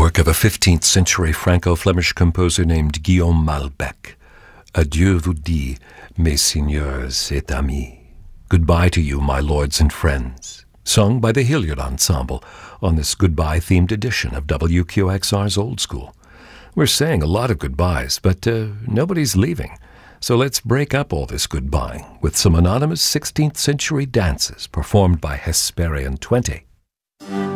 work of a 15th century Franco-Flemish composer named Guillaume Malbec. Adieu vous dit, mes seigneurs et amis. Goodbye to you, my lords and friends. Sung by the Hilliard Ensemble on this goodbye-themed edition of WQXR's Old School. We're saying a lot of goodbyes, but nobody's leaving. So let's break up all this goodbying with some anonymous 16th century dances performed by Hesperian 20.